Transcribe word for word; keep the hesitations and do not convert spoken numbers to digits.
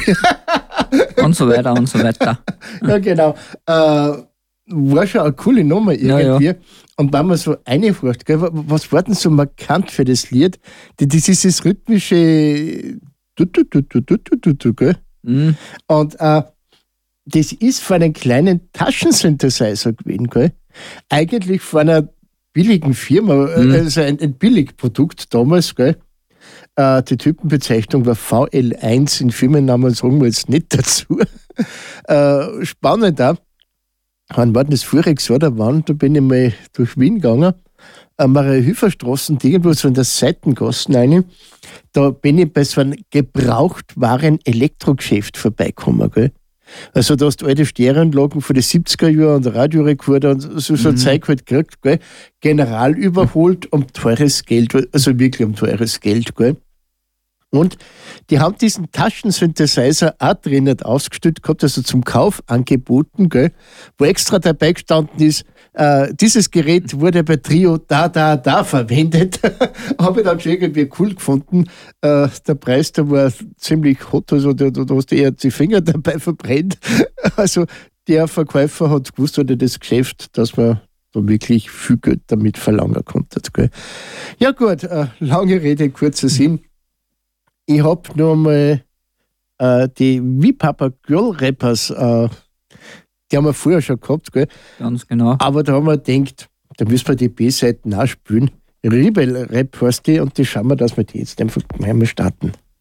und so weiter und so weiter. Ja, genau. Äh, war schon eine coole Nummer irgendwie. Ja, ja. Und wenn man so reinfragt, gell, was war denn so markant für das Lied? Das ist dieses rhythmische du, du, du, du, du, du, du, gell? Mhm. Und äh, das ist von einem kleinen Taschensynthesizer gewesen, gell? Eigentlich von einer billigen Firma, mhm. also ein, ein Billigprodukt damals, gell? Äh, die Typenbezeichnung war V L eins, in Firmennamen sagen wir jetzt nicht dazu. äh, spannend auch. Wann war denn das voriges Jahr, da, waren, da bin ich mal durch Wien gegangen, äh, Maria-Hilfer-Straßen, irgendwo so in der Seitengassen rein. Da bin ich bei so einem Gebrauchtwaren-Elektrogeschäft vorbeigekommen, gell? Also da hast du alte Stereoanlagen von den siebziger Jahren und Radiorekorder und so, so mhm. Zeug halt gekriegt, gell? General überholt um teures Geld, also wirklich um teures Geld, gell? Und die haben diesen Taschensynthesizer auch drinnen ausgestellt gehabt, also zum Kauf angeboten, gell? Wo extra dabei gestanden ist, äh, dieses Gerät wurde bei Trio da, da, da verwendet. Habe ich dann schon irgendwie cool gefunden. Äh, der Preis, der war ziemlich hot, also da, da hast du eher die Finger dabei verbrennt. Also der Verkäufer hat gewusst, oder das Geschäft, dass man da wirklich viel Geld damit verlangen konnte. Gell? Ja gut, äh, lange Rede, kurzer Sinn. Ich habe noch mal äh, die V-Papa Girl Rappers, äh, die haben wir vorher schon gehabt, gell? Ganz genau. Aber da haben wir gedacht, da müssen wir die B-Seiten auch spielen. Rebel Rap heißt die und die schauen wir, dass wir die jetzt einfach mal starten.